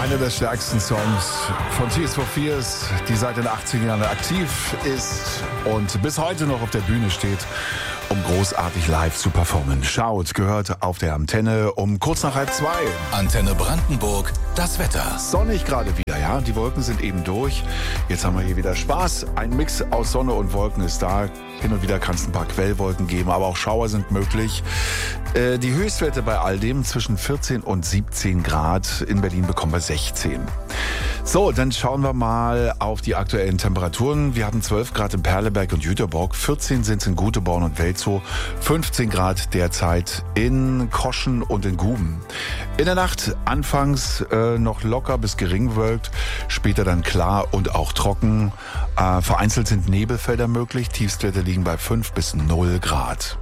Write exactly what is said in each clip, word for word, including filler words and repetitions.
Einer der stärksten Songs von Tears for Fears, die seit den achtziger Jahren aktiv ist und bis heute noch auf der Bühne steht, um großartig live zu performen. Schaut, gehört auf der Antenne um kurz nach halb zwei. Antenne Brandenburg, das Wetter. Sonnig gerade wieder, ja. Die Wolken sind eben durch. Jetzt haben wir hier wieder Spaß. Ein Mix aus Sonne und Wolken ist da. Hin und wieder kann es ein paar Quellwolken geben, aber auch Schauer sind möglich. Äh, die Höchstwerte bei all dem zwischen vierzehn und siebzehn Grad. In Berlin bekommen wir sechzehn. So, dann schauen wir mal auf die aktuellen Temperaturen. Wir haben zwölf Grad in Perleberg und Jüterbock, vierzehn sind es in Guteborn und Welzow, fünfzehn Grad derzeit in Koschen und in Guben. In der Nacht anfangs äh, noch locker bis gering bewölkt, später dann klar und auch trocken. Äh, vereinzelt sind Nebelfelder möglich, Tiefstwerte liegen bei fünf bis null Grad.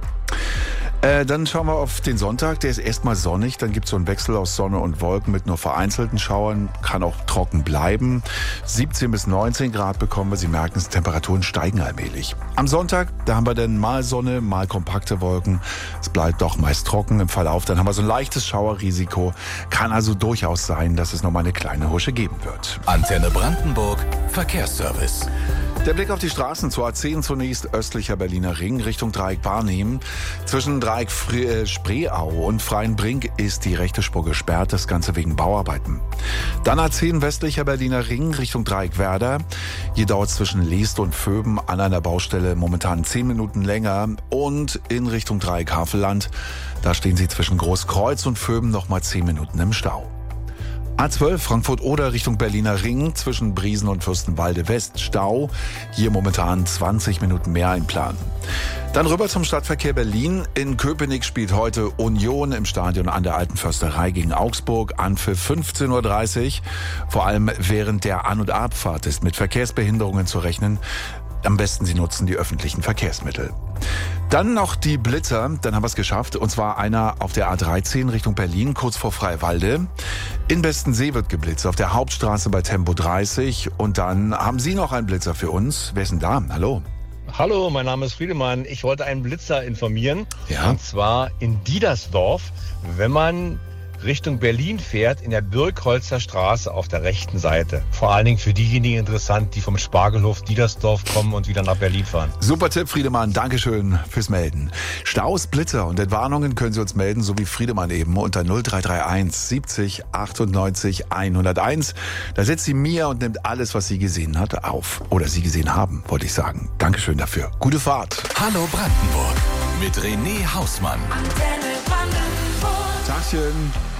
Äh, dann schauen wir auf den Sonntag, der ist erstmal sonnig, dann gibt es so einen Wechsel aus Sonne und Wolken mit nur vereinzelten Schauern, kann auch trocken bleiben. siebzehn bis neunzehn Grad bekommen wir, Sie merken, die Temperaturen steigen allmählich. Am Sonntag, da haben wir dann mal Sonne, mal kompakte Wolken, es bleibt doch meist trocken im Verlauf, dann haben wir so ein leichtes Schauerrisiko, kann also durchaus sein, dass es noch mal eine kleine Husche geben wird. Antenne Brandenburg, Verkehrsservice. Der Blick auf die Straßen zur A zehn zunächst, östlicher Berliner Ring, Richtung Dreieck Barnim. Zwischen Dreieck Spreeau und Freienbrink ist die rechte Spur gesperrt, das Ganze wegen Bauarbeiten. Dann A zehn westlicher Berliner Ring, Richtung Dreieck Werder. Hier dauert es zwischen Leest und Vöben an einer Baustelle momentan zehn Minuten länger. Und in Richtung Dreieck Havelland, da stehen Sie zwischen Großkreuz und Vöben nochmal zehn Minuten im Stau. A zwölf Frankfurt-Oder Richtung Berliner Ring, zwischen Briesen und Fürstenwalde West Stau. Hier momentan zwanzig Minuten mehr einplanen. Dann rüber zum Stadtverkehr Berlin. In Köpenick spielt heute Union im Stadion an der Alten Försterei gegen Augsburg. Anpfiff fünfzehn Uhr dreißig. Vor allem während der An- und Abfahrt ist mit Verkehrsbehinderungen zu rechnen. Am besten Sie nutzen die öffentlichen Verkehrsmittel. Dann noch die Blitzer, dann haben wir es geschafft. Und zwar einer auf der A dreizehn Richtung Berlin, kurz vor Freiwalde. In Bestensee wird geblitzt, auf der Hauptstraße bei Tempo dreißig. Und dann haben Sie noch einen Blitzer für uns. Wer ist denn da? Hallo. Hallo, mein Name ist Friedemann. Ich wollte einen Blitzer informieren. Ja. Und zwar in Diedersdorf, wenn man Richtung Berlin fährt, in der Birkholzer Straße auf der rechten Seite. Vor allen Dingen für diejenigen interessant, die vom Spargelhof Diedersdorf kommen und wieder nach Berlin fahren. Super Tipp, Friedemann. Dankeschön fürs Melden. Staus, Blitzer und Entwarnungen können Sie uns melden, so wie Friedemann eben, unter null drei drei eins siebzig achtundneunzig hunderteins. Da setzt sie mir und nimmt alles, was sie gesehen hat, auf. Oder Sie gesehen haben, wollte ich sagen. Dankeschön dafür. Gute Fahrt. Hallo Brandenburg mit René Hausmann. Antenne Brandenburg. Tagchen.